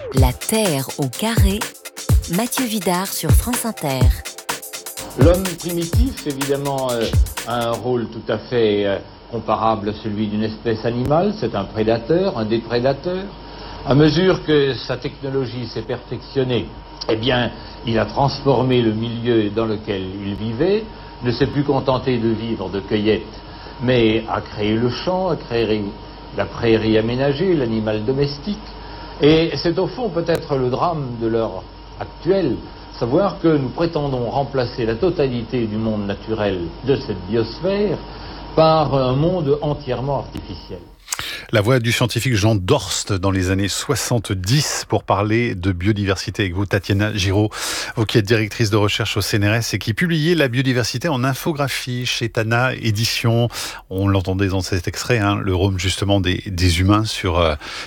La Terre au carré, Mathieu Vidard sur France Inter. L'homme primitif, évidemment, a un rôle tout à fait comparable à celui d'une espèce animale. C'est un prédateur, un déprédateur. À mesure que sa technologie s'est perfectionnée, eh bien, il a transformé le milieu dans lequel il vivait, ne s'est plus contenté de vivre de cueillette, mais a créé le champ, a créé la prairie aménagée, l'animal domestique. Et c'est au fond peut-être le drame de l'heure actuelle, savoir que nous prétendons remplacer la totalité du monde naturel de cette biosphère par un monde entièrement artificiel. La voix du scientifique Jean Dorst dans les années 70 pour parler de biodiversité avec vous, Tatiana Giraud, vous qui êtes directrice de recherche au CNRS et qui publiez la biodiversité en infographie chez Tana Éditions. On l'entendait dans cet extrait, le rôle justement des humains sur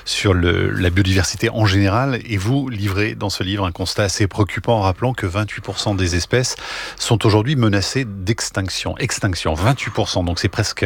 la biodiversité en général. Et vous livrez dans ce livre un constat assez préoccupant en rappelant que 28% des espèces sont aujourd'hui menacées d'extinction. Extinction, 28%, donc c'est presque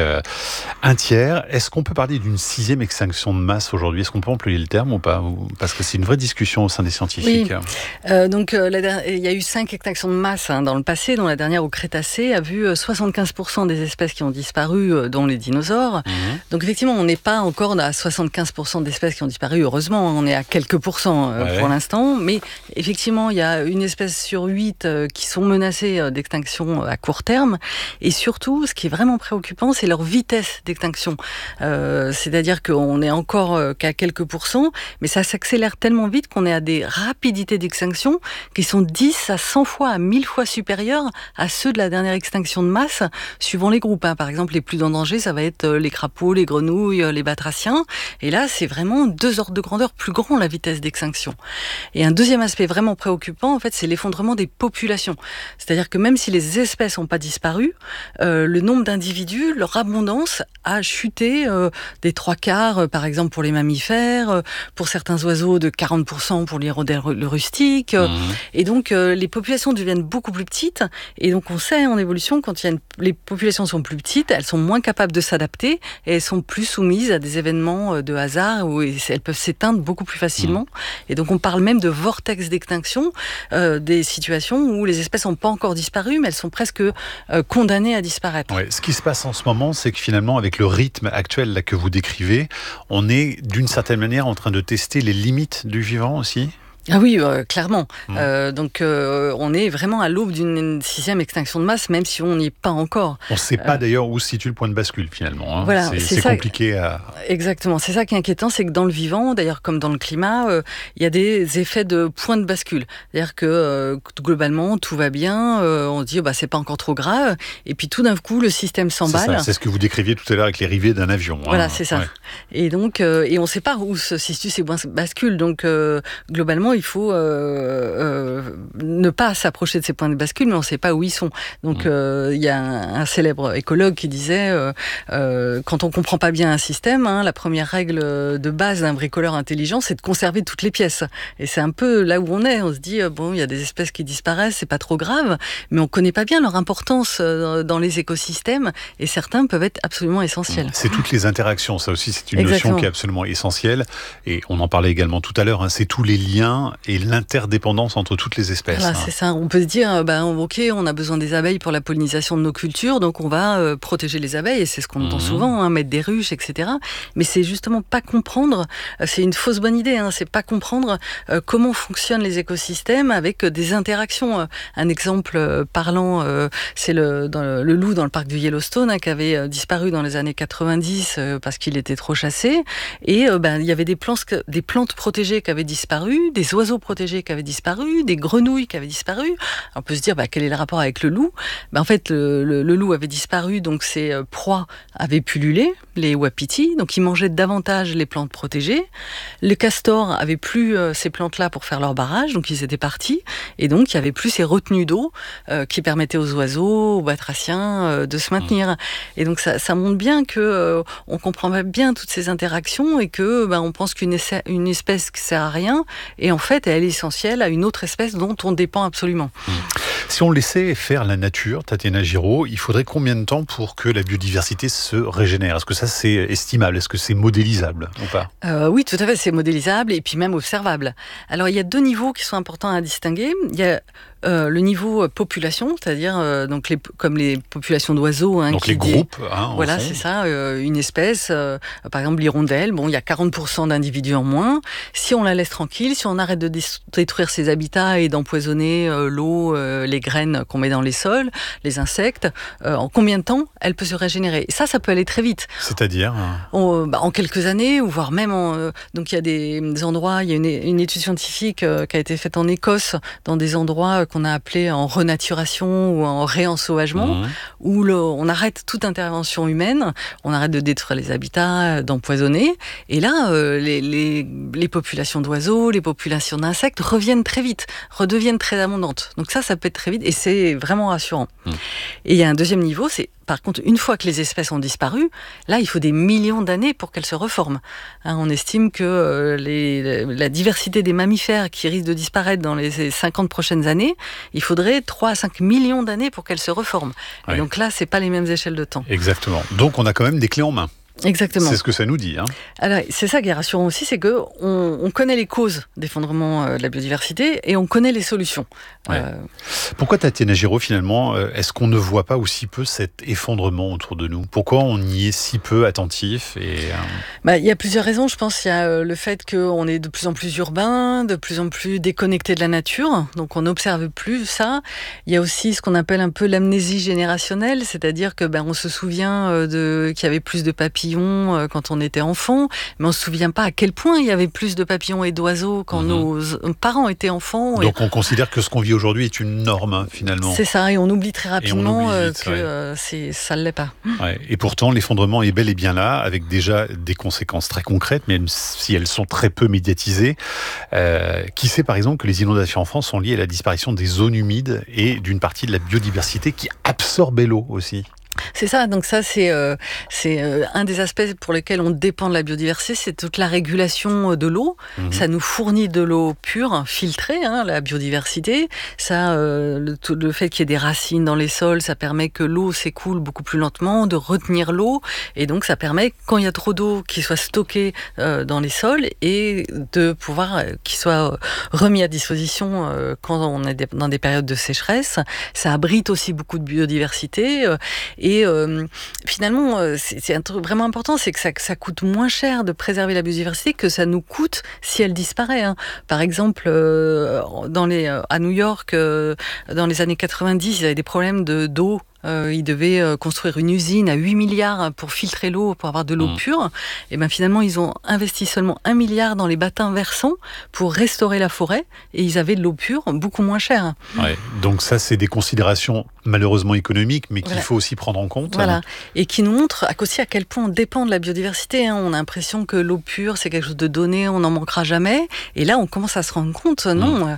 un tiers. Est-ce qu'on peut parler d'une sixième extinction de masse aujourd'hui? Est-ce qu'on peut employer le terme ou pas? Parce que c'est une vraie discussion au sein des scientifiques. Oui. Donc il y a eu 5 extinctions de masse dans le passé, dont la dernière au Crétacé a vu 75% des espèces qui ont disparu, dont les dinosaures. Donc effectivement, on n'est pas encore à 75% d'espèces qui ont disparu, heureusement, on est à quelques pourcents pour l'instant, mais effectivement, il y a une espèce sur 8 qui sont menacées d'extinction à court terme, et surtout, ce qui est vraiment préoccupant, c'est leur vitesse d'extinction. C'est-à-dire qu'on est encore qu'à quelques pourcents, mais ça s'accélère tellement vite qu'on est à des rapidités d'extinction qui sont 10 à 100 fois, à 1000 fois supérieures à ceux de la dernière extinction de masse, suivant les groupes. Par exemple, les plus en danger, ça va être les crapauds, les grenouilles, les batraciens. Et là, c'est vraiment 2 ordres de grandeur plus grand, la vitesse d'extinction. Et un deuxième aspect vraiment préoccupant, en fait, c'est l'effondrement des populations. C'est-à-dire que même si les espèces n'ont pas disparu, le nombre d'individus, leur abondance a chuté des 3/4, par exemple, pour les mammifères, pour certains oiseaux de 40% pour l'hirondelle rustiques. Et donc, les populations deviennent beaucoup plus petites. Et donc, on sait en évolution, quand les populations sont plus petites, elles sont moins capables de s'adapter et elles sont plus soumises à des événements de hasard où elles peuvent s'éteindre beaucoup plus facilement. Et donc, on parle même de vortex d'extinction, des situations où les espèces n'ont pas encore disparu, mais elles sont presque condamnées à disparaître. Ouais, ce qui se passe en ce moment, c'est que finalement, avec le rythme actuel là, que vous décrivez, on est d'une certaine manière en train de tester les limites du vivant aussi. Ah oui, clairement. Donc, on est vraiment à l'aube d'une 6e extinction de masse, même si on n'y est pas encore. On ne sait pas d'ailleurs où se situe le point de bascule finalement. Voilà, c'est compliqué à... Exactement. C'est ça qui est inquiétant, c'est que dans le vivant, d'ailleurs comme dans le climat, il y a des effets de point de bascule. C'est-à-dire que globalement, tout va bien, on se dit c'est pas encore trop grave, et puis tout d'un coup, le système s'emballe. C'est ce que vous décriviez tout à l'heure avec les rivets d'un avion. Voilà, c'est ça. Ouais. Et donc, et on ne sait pas où se situent ces points de bascule. Donc, globalement, il faut ne pas s'approcher de ces points de bascule, mais on ne sait pas où ils sont. Donc, il y a un célèbre écologue qui disait quand on ne comprend pas bien un système, la première règle de base d'un bricoleur intelligent, c'est de conserver toutes les pièces. Et c'est un peu là où on est. On se dit, il y a des espèces qui disparaissent, c'est pas trop grave, mais on ne connaît pas bien leur importance dans les écosystèmes, et certains peuvent être absolument essentiels. C'est toutes les interactions, ça aussi, c'est une notion qui est absolument essentielle. Et on en parlait également tout à l'heure, c'est tous les liens et l'interdépendance entre toutes les espèces. Voilà, c'est ça. On peut se dire, ok, on a besoin des abeilles pour la pollinisation de nos cultures, donc on va protéger les abeilles, et c'est ce qu'on entend souvent, mettre des ruches, etc. Mais c'est justement pas comprendre, c'est une fausse bonne idée, c'est pas comprendre comment fonctionnent les écosystèmes avec des interactions. Un exemple parlant, c'est le loup dans le parc du Yellowstone, qui avait disparu dans les années 90 parce qu'il était trop chassé, et il y avait des plantes protégées qui avaient disparu, des oiseaux protégés qui avaient disparu, des grenouilles qui avaient disparu. On peut se dire, quel est le rapport avec le loup? En fait, le loup avait disparu, donc ses proies avaient pullulé, les wapitis, donc ils mangeaient davantage les plantes protégées. Les castors avaient plus ces plantes-là pour faire leur barrage, donc ils étaient partis, et donc il n'y avait plus ces retenues d'eau qui permettaient aux oiseaux, aux batraciens de se maintenir. Et donc ça montre bien que on comprend pas bien toutes ces interactions, et que on pense qu'une espèce ne sert à rien, et en fait elle est essentielle à une autre espèce dont on dépend absolument. Si on laissait faire la nature, Tatiana Giraud, il faudrait combien de temps pour que la biodiversité se régénère? Est-ce que ça c'est estimable? Est-ce que c'est modélisable ou pas? Oui, tout à fait, c'est modélisable et puis même observable. Alors il y a 2 niveaux qui sont importants à distinguer. Il y a le niveau population, c'est-à-dire comme les populations d'oiseaux. Donc les groupes. Voilà, c'est ça. Une espèce, par exemple l'hirondelle, il y a 40% d'individus en moins. Si on la laisse tranquille, si on arrête de détruire ses habitats et d'empoisonner l'eau, les graines qu'on met dans les sols, les insectes, en combien de temps elle peut se régénérer? Et ça peut aller très vite. C'est-à-dire en quelques années, ou voire même donc il y a des endroits, il y a une étude scientifique qui a été faite en Écosse, dans des endroits qu'on a appelés en renaturation ou en réensauvagement, où on arrête toute intervention humaine, on arrête de détruire les habitats, d'empoisonner, et là, les populations d'oiseaux, les populations d'insectes reviennent très vite, redeviennent très abondantes. Donc ça peut être très vite, et c'est vraiment rassurant. Et il y a un deuxième niveau, c'est par contre, une fois que les espèces ont disparu, là, il faut des millions d'années pour qu'elles se reforment. On estime que la diversité des mammifères qui risquent de disparaître dans les 50 prochaines années, il faudrait 3 à 5 millions d'années pour qu'elles se reforment. Ouais. Et donc là, c'est pas les mêmes échelles de temps. Exactement. Donc, on a quand même des clés en main. Exactement. C'est ce que ça nous dit. Alors, c'est ça qui est rassurant aussi, c'est qu'on connaît les causes d'effondrement de la biodiversité et on connaît les solutions. Ouais. Pourquoi, Tatiana Giraud, finalement, est-ce qu'on ne voit pas aussi peu cet effondrement autour de nous? Pourquoi on y est si peu attentif Il y a plusieurs raisons. Je pense qu'il y a le fait qu'on est de plus en plus urbain, de plus en plus déconnecté de la nature, donc on n'observe plus ça. Il y a aussi ce qu'on appelle un peu l'amnésie générationnelle, c'est-à-dire que on se souvient qu'il y avait plus de papillons quand on était enfant, mais on se souvient pas à quel point il y avait plus de papillons et d'oiseaux quand nos parents étaient enfants. Donc on considère que ce qu'on vit aujourd'hui est une norme, finalement. C'est ça, et on oublie très rapidement que ça ne l'est pas. Ouais. Et pourtant, l'effondrement est bel et bien là, avec déjà des conséquences très concrètes, même si elles sont très peu médiatisées. Qui sait, par exemple, que les inondations en France sont liées à la disparition des zones humides et d'une partie de la biodiversité qui absorbait l'eau aussi? C'est ça, donc ça c'est un des aspects pour lesquels on dépend de la biodiversité, c'est toute la régulation de l'eau. Ça nous fournit de l'eau pure, filtrée, la biodiversité. Ça, le fait qu'il y ait des racines dans les sols, ça permet que l'eau s'écoule beaucoup plus lentement, de retenir l'eau, et donc ça permet, quand il y a trop d'eau, qu'il soit stocké dans les sols et de pouvoir qu'il soit remis à disposition quand on est dans des périodes de sécheresse. Ça abrite aussi beaucoup de biodiversité. Et finalement, c'est un truc vraiment important, c'est que ça coûte moins cher de préserver la biodiversité que ça nous coûte si elle disparaît. Par exemple, à New York, dans les années 90, ils avaient des problèmes d'eau. Ils devaient construire une usine à 8 milliards pour filtrer l'eau, pour avoir de l'eau pure. Et finalement, ils ont investi seulement 1 milliard dans les bassins versants pour restaurer la forêt. Et ils avaient de l'eau pure beaucoup moins chère. Ouais, donc ça, c'est des considérations malheureusement économiques, mais qu'il faut aussi prendre en compte. Voilà. Et qui nous montrent aussi à quel point on dépend de la biodiversité. On a l'impression que l'eau pure, c'est quelque chose de donné, on n'en manquera jamais. Et là, on commence à se rendre compte,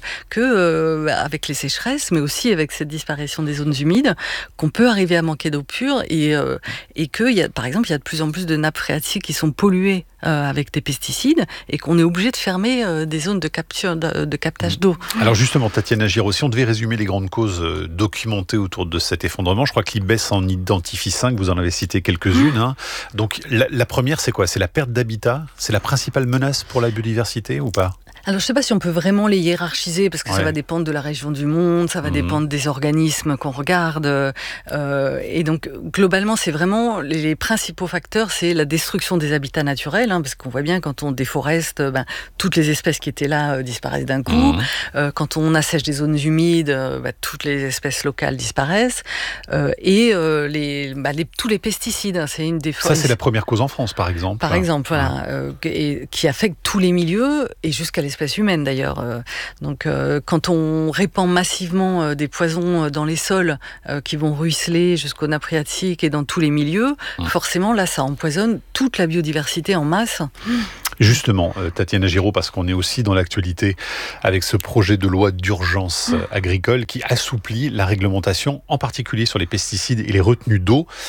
que avec les sécheresses, mais aussi avec cette disparition des zones humides, qu'on peut arriver à manquer d'eau pure et que, par exemple, il y a de plus en plus de nappes phréatiques qui sont polluées avec des pesticides et qu'on est obligé de fermer des zones de captage d'eau. Alors justement, Tatiana Giraud, si on devait résumer les grandes causes documentées autour de cet effondrement, je crois que l'IBES en identifie 5, vous en avez cité quelques-unes. Donc la première, c'est quoi? C'est la perte d'habitat? C'est la principale menace pour la biodiversité ou pas? Alors, je ne sais pas si on peut vraiment les hiérarchiser, parce que ça va dépendre de la région du monde, ça va dépendre des organismes qu'on regarde. Et donc, globalement, c'est vraiment les principaux facteurs, c'est la destruction des habitats naturels, parce qu'on voit bien, quand on déforeste, toutes les espèces qui étaient là disparaissent d'un coup. Quand on assèche des zones humides, toutes les espèces locales disparaissent. Et tous les pesticides, c'est une des... Ça, c'est la première cause en France, par exemple. Par exemple, voilà, qui affecte tous les milieux, et jusqu'à l'espèce humaine d'ailleurs. Donc quand on répand massivement des poisons dans les sols qui vont ruisseler jusqu'aux nappes phréatiques et dans tous les milieux, forcément là ça empoisonne toute la biodiversité en masse. Justement, Tatiana Giraud, parce qu'on est aussi dans l'actualité avec ce projet de loi d'urgence agricole qui assouplit la réglementation, en particulier sur les pesticides et les retenues d'eau.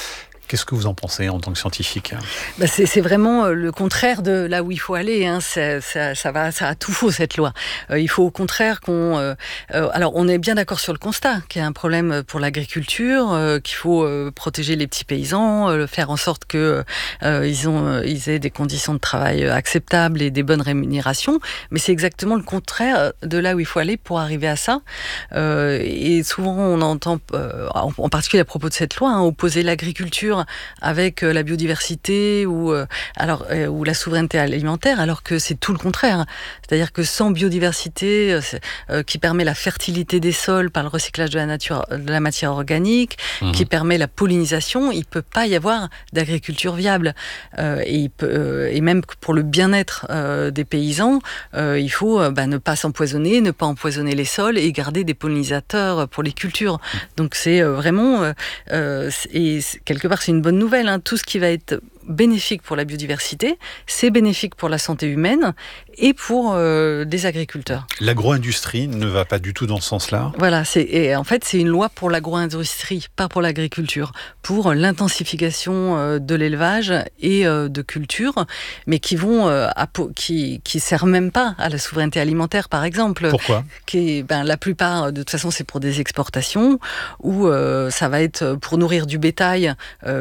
Qu'est-ce que vous en pensez en tant que scientifique ? C'est vraiment le contraire de là où il faut aller. Hein. Ça a tout faux cette loi. Il faut au contraire qu'on... alors on est bien d'accord sur le constat qu'il y a un problème pour l'agriculture, qu'il faut protéger les petits paysans, faire en sorte que ils aient des conditions de travail acceptables et des bonnes rémunérations. Mais c'est exactement le contraire de là où il faut aller pour arriver à ça. Et souvent on entend, en particulier à propos de cette loi, hein, opposer l'agriculture avec la biodiversité ou la souveraineté alimentaire, alors que c'est tout le contraire. C'est-à-dire que sans biodiversité, qui permet la fertilité des sols par le recyclage de la matière organique, qui permet la pollinisation, il ne peut pas y avoir d'agriculture viable. Et même pour le bien-être des paysans, il faut ne pas s'empoisonner, ne pas empoisonner les sols et garder des pollinisateurs pour les cultures. Donc c'est vraiment... et quelque part, c'est une bonne nouvelle. Hein. Tout ce qui va être bénéfique pour la biodiversité, c'est bénéfique pour la santé humaine et pour des agriculteurs. L'agro-industrie ne va pas du tout dans ce sens-là ? Voilà, et en fait, c'est une loi pour l'agro-industrie, pas pour l'agriculture, pour l'intensification de l'élevage et de culture, mais qui servent même pas à la souveraineté alimentaire, par exemple. Pourquoi ? La plupart, de toute façon, c'est pour des exportations, ou ça va être pour nourrir du bétail,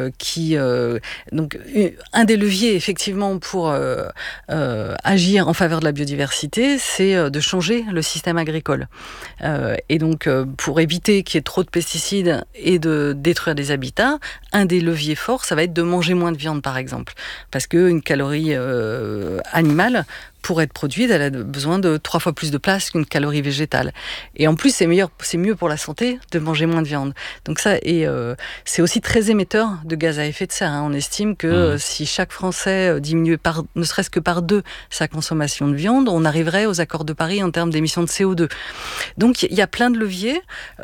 donc un des leviers, effectivement, pour agir en faveur de la biodiversité, c'est de changer le système agricole. Et donc, pour éviter qu'il y ait trop de pesticides et de détruire des habitats, un des leviers forts, ça va être de manger moins de viande, par exemple. Parce qu'une calorie animale, pour être produite, elle a besoin de 3 fois plus de place qu'une calorie végétale. Et en plus, c'est mieux pour la santé de manger moins de viande. Donc ça, c'est aussi très émetteur de gaz à effet de serre. Hein. On estime que si chaque Français diminuait ne serait-ce que par 2 sa consommation de viande, on arriverait aux accords de Paris en termes d'émissions de CO2. Donc il y a plein de leviers,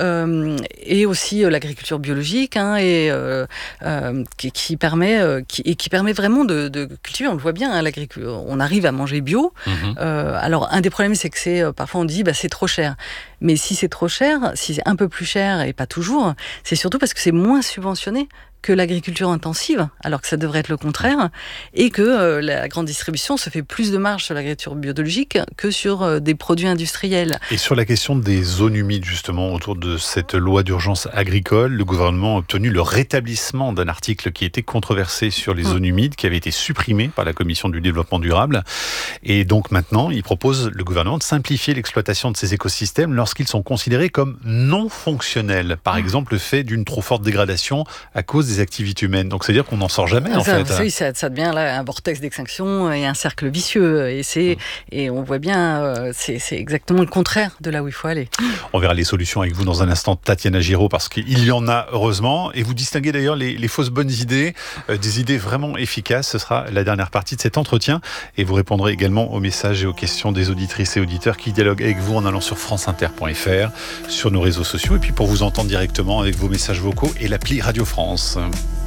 et aussi l'agriculture biologique, hein, qui permet vraiment de cultiver. On le voit bien, hein, l'agriculture. On arrive à manger bio. Alors un des problèmes, c'est que parfois on dit c'est trop cher. Mais si c'est trop cher, si c'est un peu plus cher et pas toujours, c'est surtout parce que c'est moins subventionné que l'agriculture intensive, alors que ça devrait être le contraire, et que la grande distribution se fait plus de marge sur l'agriculture biologique que sur des produits industriels. Et sur la question des zones humides, justement, autour de cette loi d'urgence agricole, le gouvernement a obtenu le rétablissement d'un article qui était controversé sur les zones humides, qui avait été supprimé par la Commission du développement durable. Et donc maintenant, il propose, le gouvernement, de simplifier l'exploitation de ces écosystèmes lorsqu'ils sont considérés comme non fonctionnels. Par exemple, le fait d'une trop forte dégradation à cause des activités humaines. Donc, c'est-à-dire qu'on n'en sort jamais, en fait. Oui, ça devient là un vortex d'extinction et un cercle vicieux. Et on voit bien, c'est exactement le contraire de là où il faut aller. On verra les solutions avec vous dans un instant, Tatiana Giraud, parce qu'il y en a, heureusement. Et vous distinguez d'ailleurs les fausses bonnes idées, des idées vraiment efficaces. Ce sera la dernière partie de cet entretien. Et vous répondrez également aux messages et aux questions des auditrices et auditeurs qui dialoguent avec vous en allant sur franceinter.fr, sur nos réseaux sociaux. Et puis pour vous entendre directement avec vos messages vocaux et l'appli Radio France.